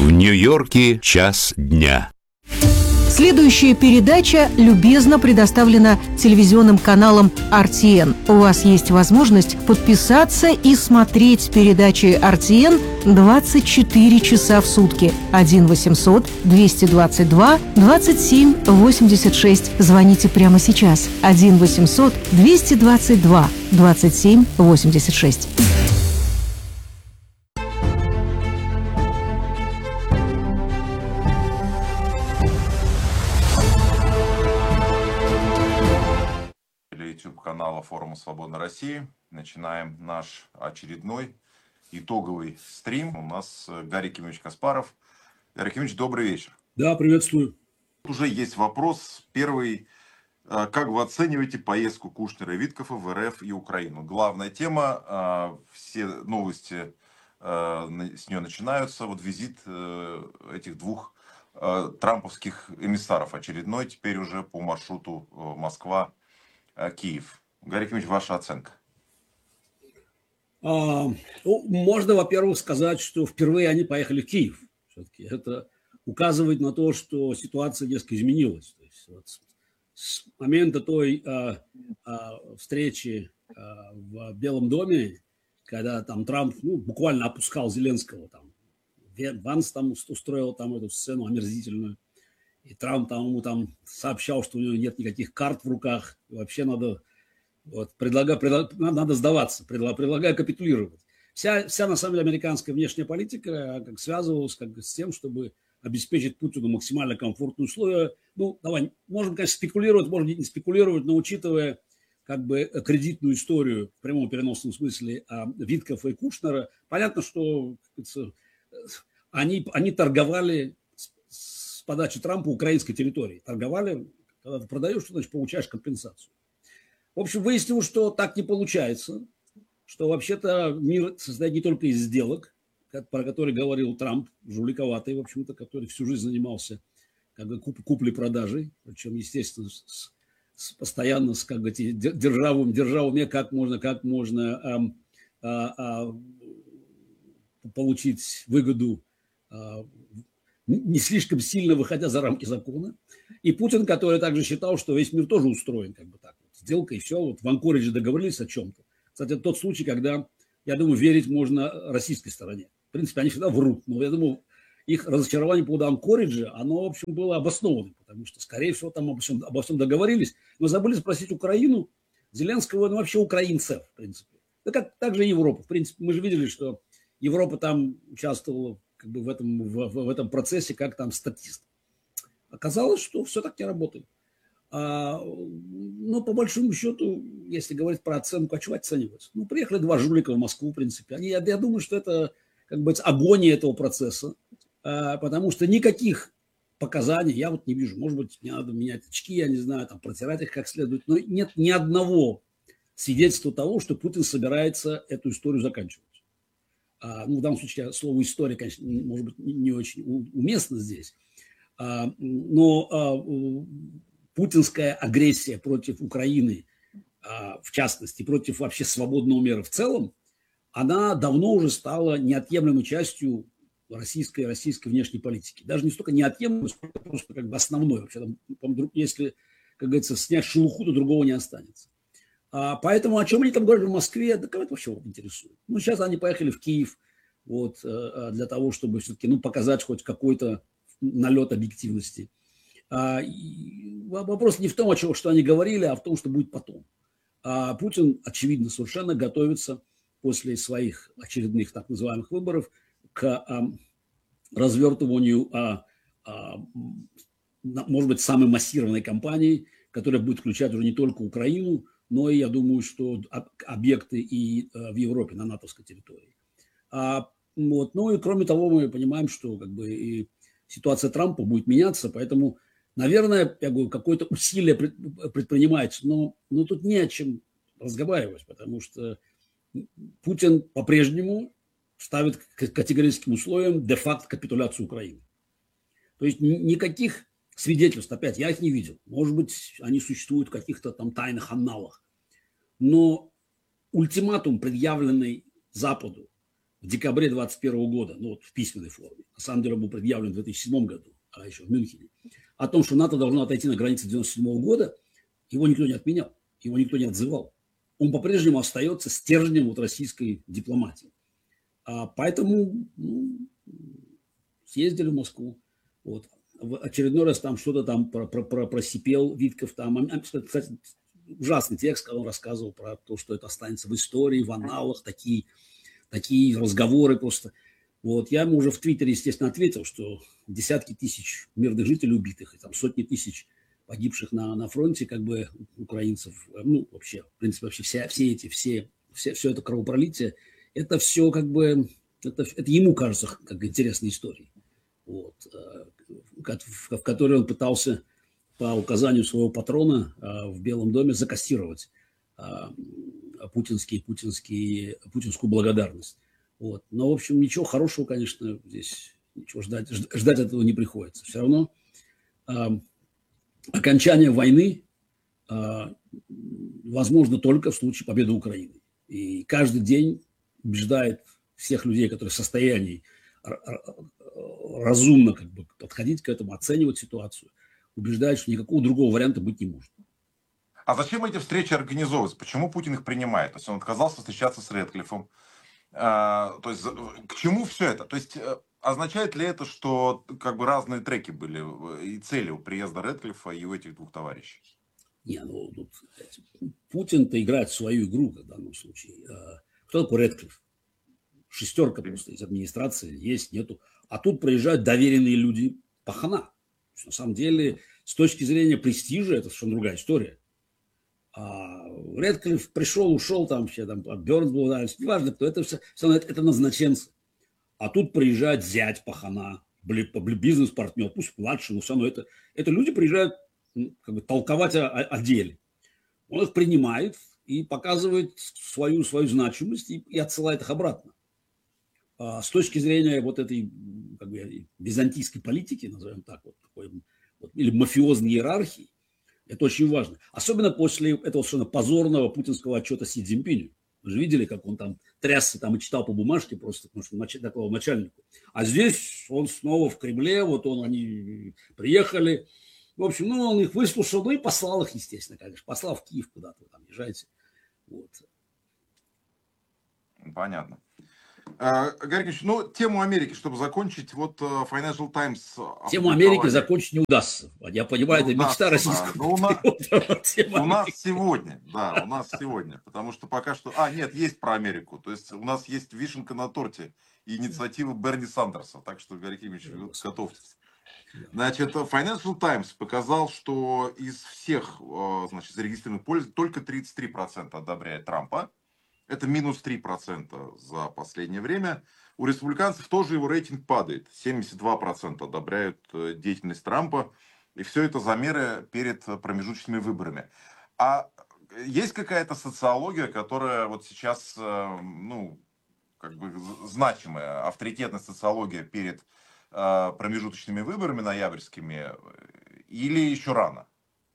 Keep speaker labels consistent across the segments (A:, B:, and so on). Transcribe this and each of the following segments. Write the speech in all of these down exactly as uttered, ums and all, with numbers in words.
A: В Нью-Йорке час дня.
B: Следующая передача любезно предоставлена телевизионным каналом эр ти эн. У вас есть возможность подписаться и смотреть передачи эр ти эн двадцать четыре часа в сутки. один восемьсот двести двадцать два двадцать семь восемьдесят шесть. Звоните прямо сейчас. один восемьсот двести двадцать два двадцать семь восемьдесят шесть.
C: YouTube-канала Форума Свободной России. Начинаем наш очередной итоговый стрим. У нас Гарри Кимович Каспаров. Гарри Кимович, добрый вечер.
D: Да, приветствую.
C: Уже есть вопрос. Первый. Как вы оцениваете поездку Кушнера и Виткофа в эр эф и Украину? Главная тема. Все новости с нее начинаются. Вот визит этих двух трамповских эмиссаров. Очередной теперь уже по маршруту Москва Киев. Гарри Кимович, ваша оценка?
D: А, ну, можно, во-первых, сказать, что впервые они поехали в Киев. Все-таки это указывает на то, что ситуация несколько изменилась. То есть, вот, с момента той а, а, встречи а, в Белом доме, когда там Трамп ну, буквально опускал Зеленского, там, Ванс там устроил там эту сцену омерзительную. И Трамп там, ему там сообщал, что у него нет никаких карт в руках. И вообще надо, вот, предлага, предлага, надо сдаваться, предлага, предлагая капитулировать. Вся, вся, на самом деле, американская внешняя политика как, связывалась как, с тем, чтобы обеспечить Путину максимально комфортные условия. Ну, давай, можем, конечно, спекулировать, можем не спекулировать, но учитывая как бы кредитную историю в прямом переносном смысле а, Виткофа и Кушнера, понятно, что они, они торговали с подачи Трампа украинской территории. Торговали, когда ты продаешь, что значит получаешь компенсацию. В общем, выяснилось, что так не получается, что вообще-то мир состоит не только из сделок, про которые говорил Трамп, жуликоватый, в общем-то, который всю жизнь занимался как бы, куп- куплей-продажей, причем, естественно, с, с, постоянно с как бы, державами, державами, как можно, как можно а, а, а, получить выгоду а, не слишком сильно выходя за рамки закона. И Путин, который также считал, что весь мир тоже устроен как бы так. Вот, сделка и все. Вот в Анкоридже договорились о чем-то. Кстати, это тот случай, когда, я думаю, верить можно российской стороне. В принципе, они всегда врут. Но я думаю, их разочарование по поводу Анкориджа, оно, в общем, было обоснованным. Потому что, скорее всего, там обо всем, обо всем договорились. Но забыли спросить Украину, Зеленского, ну, вообще украинцев, в принципе. Да как также и Европа. В принципе, мы же видели, что Европа там участвовала как бы в этом, в, в этом процессе, как там статист. Оказалось, что все так не работает. А, но по большому счету, если говорить про оценку, а чего оценивать? Ну, приехали два жулика в Москву, в принципе. Они, я, я думаю, что это как бы агония этого процесса, а, потому что никаких показаний я вот не вижу. Может быть, мне надо менять очки, я не знаю, там, протирать их как следует, но нет ни одного свидетельства того, что Путин собирается эту историю заканчивать. Ну, в данном случае слово «история», конечно, может быть, не очень уместно здесь, но путинская агрессия против Украины, в частности, против вообще свободного мира в целом, она давно уже стала неотъемлемой частью российской, российской внешней политики. Даже не столько неотъемлемой, сколько просто как бы основной. Вообще, если, как говорится, снять шелуху, то другого не останется. Поэтому о чем они там говорили в Москве, да кого это вообще интересует. Ну, сейчас они поехали в Киев вот, для того, чтобы все-таки ну, показать хоть какой-то налет объективности. А, вопрос не в том, о чем, что они говорили, а в том, что будет потом. А Путин, очевидно, совершенно готовится после своих очередных так называемых выборов к а, развертыванию, а, а, может быть, самой массированной кампании, которая будет включать уже не только Украину, но и, я думаю, что объекты и в Европе, на натовской территории. А, вот, ну и кроме того, мы понимаем, что как бы, и ситуация Трампа будет меняться, поэтому, наверное, я говорю, какое-то усилие предпринимается, но, но тут не о чем разговаривать, потому что Путин по-прежнему ставит категорическим условием де-факто капитуляцию Украины. То есть никаких свидетельств, опять, я их не видел. Может быть, они существуют в каких-то там тайных анналах. Но ультиматум, предъявленный Западу в декабре двадцать первого года, ну вот в письменной форме, на самом деле был предъявлен в две тысячи седьмом году, а еще в Мюнхене, о том, что НАТО должно отойти на границе девяносто седьмого года, его никто не отменял, его никто не отзывал. Он по-прежнему остается стержнем вот российской дипломатии. А поэтому ну, съездили в Москву. Вот. В очередной раз там что-то там про, про, про, просипел Витков. Там. Кстати, ужасный текст, когда он рассказывал про то, что это останется в истории, в аналах, такие, такие разговоры просто. Вот. Я ему уже в Твиттере, естественно, ответил, что десятки тысяч мирных жителей убитых, и там сотни тысяч погибших на, на фронте, как бы, украинцев, ну, вообще, в принципе, вообще все, все эти, все, все, все это кровопролитие, это все, как бы, это, это ему кажется, как интересной историей, вот, в, в которой он пытался по указанию своего патрона в Белом доме закассировать путинские, путинские, путинскую благодарность. Вот. Но, в общем, ничего хорошего, конечно, здесь ничего ждать, ждать этого не приходится. Все равно окончание войны э, возможно только в случае победы Украины. И каждый день убеждает всех людей, которые в состоянии разумно как бы подходить к этому, оценивать ситуацию, убеждает, что никакого другого варианта быть не может.
C: А зачем эти встречи организовываются? Почему Путин их принимает? То есть он отказался встречаться с Рэдклиффом. А, то есть к чему все это? То есть означает ли это, что как бы разные треки были и цели у приезда Рэдклиффа и у этих двух товарищей?
D: Не, ну, тут, Путин-то играет в свою игру в данном случае. Кто такой Рэдклифф? Шестерка просто из администрации есть, нету. А тут приезжают доверенные люди пахана. На самом деле, с точки зрения престижа, это совершенно другая история. А Рэдклифф пришел, ушел, там все, там, Бёрнс был, да, неважно кто, это все, все это, это назначенцы. А тут приезжает зять пахана, бизнес-партнер, пусть младший, но все равно это, это люди приезжают как бы толковать о, о деле. Он их принимает и показывает свою, свою значимость и, и отсылает их обратно. А с точки зрения вот этой как бы, византийской политики, назовем так, вот, такой, вот, или мафиозной иерархии, это очень важно. Особенно после этого совершенно позорного путинского отчета Си Цзиньпиню. Вы же видели, как он там трясся там и читал по бумажке просто, потому что нач... такого начальнику. А здесь он снова в Кремле, вот он, они приехали. В общем, ну, он их выслушал, ну и послал их, естественно, конечно. Послал в Киев куда-то, вы там езжайте. Вот.
C: Понятно. Гарри Ильич, ну, тему Америки, чтобы закончить, вот Financial Times...
D: Тему Америки закончить не удастся. Я понимаю, не это мечта российского.
C: Да. У, нас, у нас сегодня, да, у нас сегодня. Потому что пока что... А, нет, есть про Америку. То есть у нас есть вишенка на торте и инициатива Берни Сандерса. Так что, Гарри Ильич, готовьтесь. Значит, Financial Times показал, что из всех, значит, зарегистрированных пользователей только тридцать три процента одобряет Трампа. Это минус три процента за последнее время. У республиканцев тоже его рейтинг падает. семьдесят два процента одобряют деятельность Трампа. И все это замеры перед промежуточными выборами. А есть какая-то социология, которая вот сейчас, ну, как бы значимая, авторитетная социология перед промежуточными выборами ноябрьскими, или еще рано?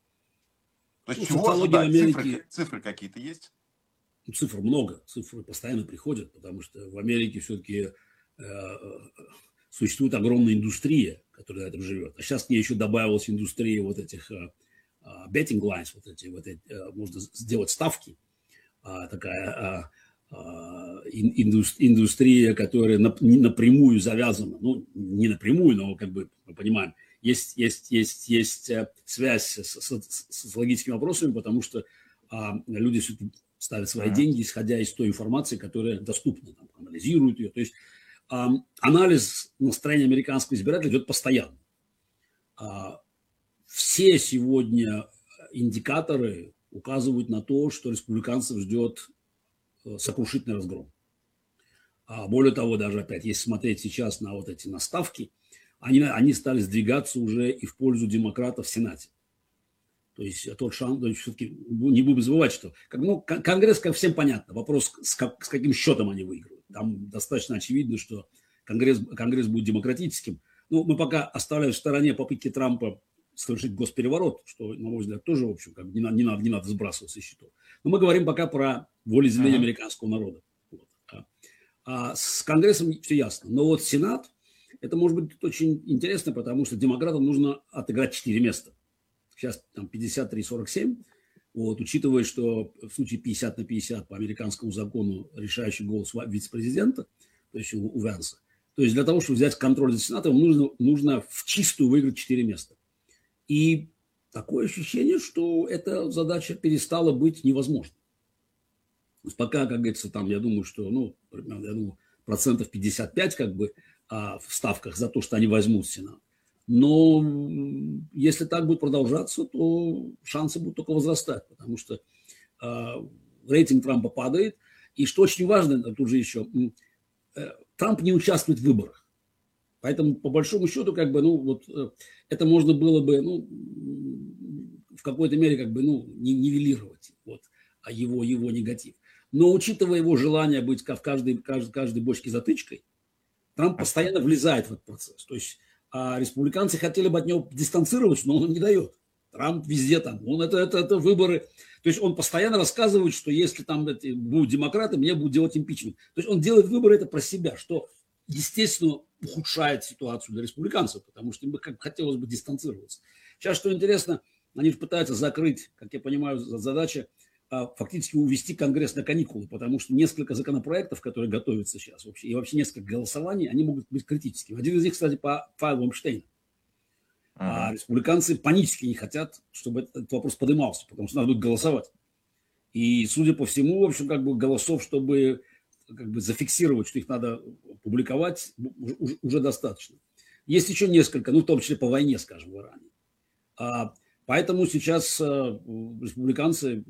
C: То есть, ну, чего ожидать? Америки... Цифры, цифры какие-то есть?
D: Цифр много, цифры постоянно приходят, потому что в Америке все-таки э, существует огромная индустрия, которая на этом живет. А сейчас к ней еще добавилась индустрия вот этих э, betting lines, вот эти, вот эти э, можно сделать ставки, э, такая э, э, индустрия, которая нап- напрямую завязана, ну не напрямую, но как бы мы понимаем, есть, есть, есть, есть связь с, с, с социологическими вопросами, потому что э, люди все-таки ставят свои деньги, исходя из той информации, которая доступна, там, анализируют ее. То есть э, анализ настроения американского избирателя идет постоянно. Э, все сегодня индикаторы указывают на то, что республиканцев ждет э, сокрушительный разгром. А более того, даже опять, если смотреть сейчас на вот эти наставки, они, они стали сдвигаться уже и в пользу демократов в Сенате. То есть тот шанс, все-таки не будем забывать, что ну, Конгресс, как всем понятно, вопрос, с, как, с каким счетом они выигрывают. Там достаточно очевидно, что Конгресс, Конгресс будет демократическим. Но мы пока оставляем в стороне попытки Трампа совершить госпереворот, что, на мой взгляд, тоже, в общем, как, не, не, надо, не надо сбрасывать со счетов. Но мы говорим пока про волеизъявление американского народа. Вот. А с Конгрессом все ясно. Но вот Сенат, это может быть очень интересно, потому что демократам нужно отыграть четыре места. Сейчас там пятьдесят три сорок семь. Вот, учитывая, что в случае пятьдесят на пятьдесят по американскому закону решающий голос вице-президента, то есть у, у Венса. То есть для того, чтобы взять контроль за Сенатом, нужно, нужно в чистую выиграть четыре места. И такое ощущение, что эта задача перестала быть невозможной. То есть пока, как говорится, там, я думаю, что, ну, примерно, я думаю, процентов пятьдесят пять как бы а, в ставках за то, что они возьмут Сенат. Но если так будет продолжаться, то шансы будут только возрастать, потому что э, рейтинг Трампа падает. И что очень важно, тут же еще, э, Трамп не участвует в выборах. Поэтому, по большому счету, как бы, ну, вот, э, это можно было бы, ну, в какой-то мере, как бы, ну, нивелировать вот, а его, его негатив. Но учитывая его желание быть в каждой, каждой, каждой бочке затычкой, Трамп постоянно влезает в этот процесс. То есть а республиканцы хотели бы от него дистанцироваться, но он не дает. Трамп везде там. Он это, это, это выборы. То есть он постоянно рассказывает, что если там эти, будут демократы, мне будут делать импичмент. То есть он делает выборы это про себя, что, естественно, ухудшает ситуацию для республиканцев, потому что им бы как хотелось бы дистанцироваться. Сейчас, что интересно, они пытаются закрыть, как я понимаю, задача фактически увести Конгресс на каникулы, потому что несколько законопроектов, которые готовятся сейчас вообще, и вообще несколько голосований, они могут быть критическими. Один из них, кстати, по файлу Эпштейна. Uh-huh. А республиканцы панически не хотят, чтобы этот вопрос поднимался, потому что надо будет голосовать. И, судя по всему, в общем, как бы голосов, чтобы как бы зафиксировать, что их надо публиковать, уже, уже достаточно. Есть еще несколько, ну, в том числе по войне, скажем, в Иране. А, поэтому сейчас а, республиканцы...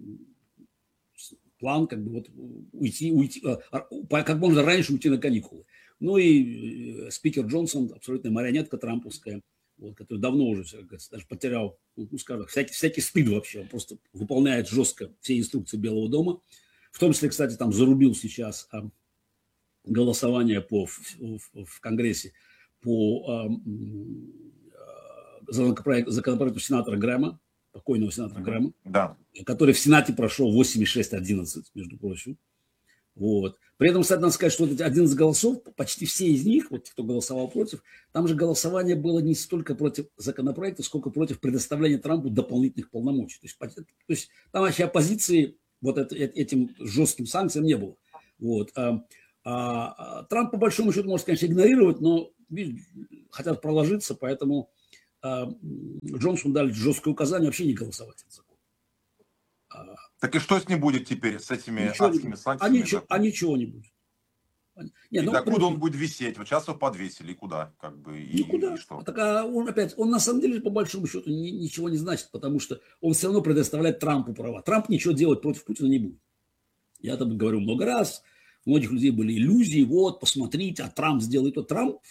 D: план как бы вот уйти, уйти, как можно раньше уйти на каникулы. Ну и спикер Джонсон, абсолютная марионетка трамповская, вот, который давно уже даже потерял, ну, скажем, всякий, всякий стыд вообще. Он просто выполняет жестко все инструкции Белого дома. В том числе, кстати, там зарубил сейчас а, голосование по, в, в, в Конгрессе по а, а, законопроекту, законопроекту сенатора Грэма, покойного сенатора Грэма,
C: да.
D: который в Сенате прошел восемьдесят шесть одиннадцать, между прочим. Вот. При этом, кстати, надо сказать, что вот эти одиннадцать голосов, почти все из них, вот кто голосовал против, там же голосование было не столько против законопроекта, сколько против предоставления Трампу дополнительных полномочий. То есть, то есть там вообще оппозиции вот это, этим жестким санкциям не было. Вот. А, а, Трамп, по большому счету, может, конечно, игнорировать, но видишь, хотят проложиться, поэтому Джонсону дали жесткое указание вообще не голосовать этот закон.
C: Так и что с ним будет теперь, с этими
D: ничего
C: адскими санкциями?
D: А ничего, а ничего не будет.
C: Не, и ну, докуда он будет висеть? Вот сейчас его подвесили, и куда? Как бы, и,
D: никуда.
C: И что?
D: Так, а он опять, он на самом деле, по большому счету, ни, ничего не значит, потому что он все равно предоставляет Трампу права. Трамп ничего делать против Путина не будет. Я об этом говорю много раз. У многих людей были иллюзии. Вот, посмотрите, а Трамп сделает то. Трамп...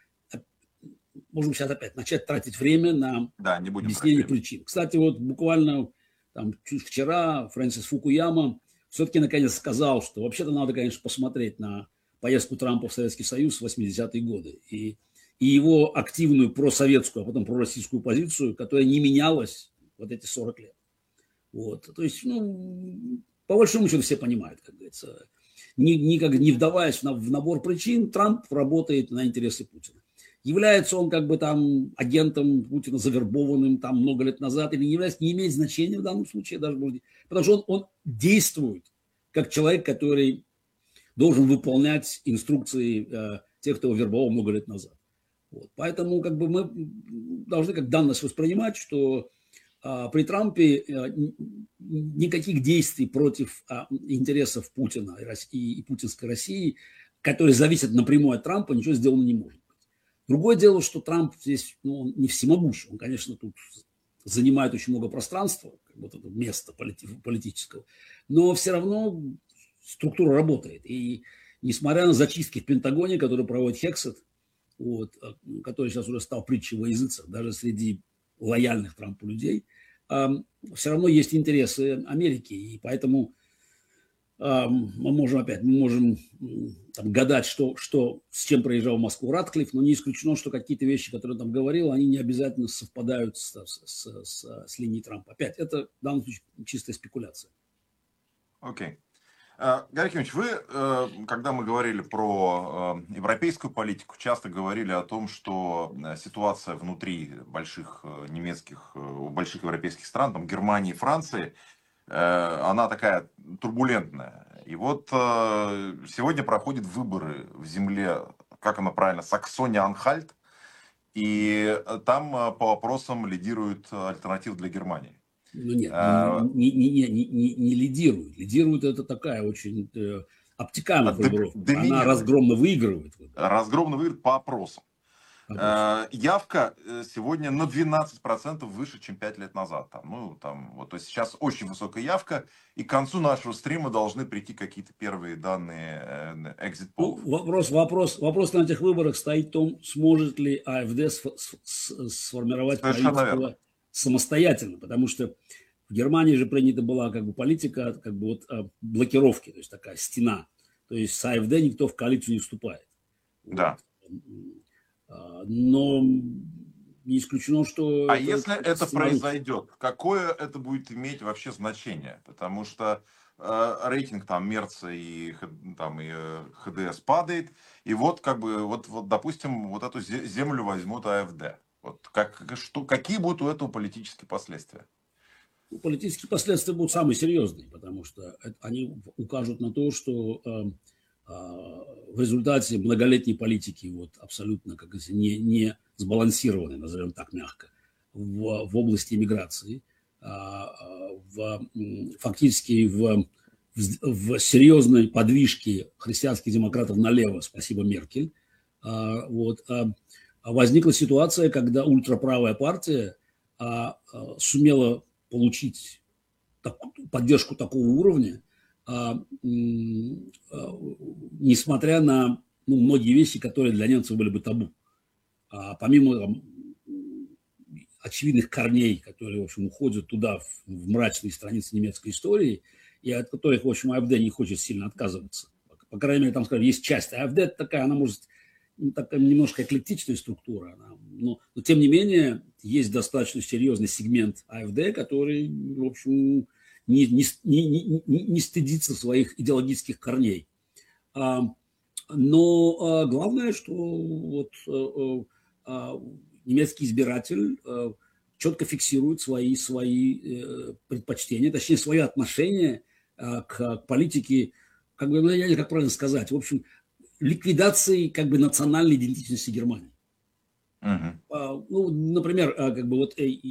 D: Можем сейчас опять начать тратить время на
C: да, не будем
D: объяснение причин. Кстати, вот буквально там, вчера Фрэнсис Фукуяма все-таки наконец сказал, что вообще-то надо, конечно, посмотреть на поездку Трампа в Советский Союз в восьмидесятые годы и, и его активную просоветскую, а потом пророссийскую позицию, которая не менялась вот эти сорок лет. Вот. То есть, ну, по большому счету все понимают, как говорится. Ни, никак не вдаваясь в набор причин, Трамп работает на интересы Путина. Является он как бы там агентом Путина, завербованным там много лет назад, или не является, не имеет значения в данном случае, даже, потому что он, он действует как человек, который должен выполнять инструкции э, тех, кто его вербовал много лет назад. Вот. Поэтому как бы мы должны как данность воспринимать, что э, при Трампе э, никаких действий против э, интересов Путина и, России, и путинской России, которые зависят напрямую от Трампа, ничего сделано не может. Другое дело, что Трамп здесь ну, он не всемогущий. Он, конечно, тут занимает очень много пространства, как вот это место полити- политического, но все равно структура работает. И несмотря на зачистки в Пентагоне, которые проводит Хексет, вот, который сейчас уже стал притчей во языцах, даже среди лояльных Трампу людей, э, все равно есть интересы Америки. И поэтому э, мы можем опять, мы можем там, гадать, что, что, с чем проезжал в Москву Ратклифф, но не исключено, что какие-то вещи, которые он там говорил, они не обязательно совпадают с, с, с, с, с линией Трампа. Опять, это в данном случае чистая спекуляция.
C: Окей. Э, Гарри Кимович, вы, э, когда мы говорили про э, европейскую политику, часто говорили о том, что э, ситуация внутри больших э, немецких, э, больших европейских стран, там Германии, Франции, э, она такая турбулентная. И вот э, сегодня проходят выборы в земле, как оно правильно, Саксония-Анхальт, и там э, по вопросам лидирует альтернатива для Германии.
D: Ну нет,
C: Э,
D: не, не, не, не, не, не лидирует. Лидирует это такая очень э, обтекаемая
C: д-
D: формулировка. Она
C: доминирует.
D: разгромно выигрывает.
C: Разгромно выиграет по опросам.
D: Вопрос.
C: Э, Явка э, сегодня на двенадцать процентов выше, чем пять лет назад. Там, ну, там, вот, то есть сейчас очень высокая явка, и к концу нашего стрима должны прийти какие-то первые данные э, экзит-полов.
D: Ну, вопрос, вопрос, вопрос на этих выборах стоит в том, сможет ли АфД сф- с- с- сформировать
C: Совершенно
D: правительство
C: верно.
D: самостоятельно, потому что в Германии же принята была как бы политика как бы вот э, блокировки, то есть такая стена, то есть с АфД никто в коалицию не вступает.
C: Да.
D: Вот. А, Но не исключено, что
C: А
D: это
C: если это
D: снаружи.
C: произойдет, какое это будет иметь вообще значение? Потому что э, рейтинг там Мерца и, Х- там, и э, ХДС падает, и вот как бы, вот, вот допустим, вот эту зе- землю возьмут АфД. Вот как, что, какие будут у этого политические последствия?
D: Ну, политические последствия будут самые серьезные, потому что это- они укажут на то, что э, э, в результате многолетней политики, вот абсолютно, как говорится, не, не сбалансированной, назовем так мягко, в, в области иммиграции, э, э, в, м, фактически в, в, в серьезной подвижке христианских демократов налево, спасибо Меркель, э, вот, э, возникла ситуация, когда ультраправая партия э, э, сумела получить так- поддержку такого уровня, а, м, а, несмотря на ну, многие вещи, которые для немцев были бы табу. А помимо там, очевидных корней, которые, в общем, уходят туда, в, в мрачные страницы немецкой истории, и от которых, в общем, АфД не хочет сильно отказываться. По, по крайней мере, там, скажем, есть часть. А АфД это такая, она может, ну, такая немножко эклектичная структура. Она, но, но, тем не менее, есть достаточно серьезный сегмент АфД, который, в общем, не, не, не, не, не- не стыдится своих идеологических корней. А, но а, главное, что вот, а, а, немецкий избиратель а, четко фиксирует свои, свои э, предпочтения, точнее, свое отношение а, к, к политике, как бы, ну, я не знаю, как правильно сказать, в общем, ликвидации как бы национальной идентичности Германии.
C: Мгм.
D: А, ну, например, а, как бы вот э,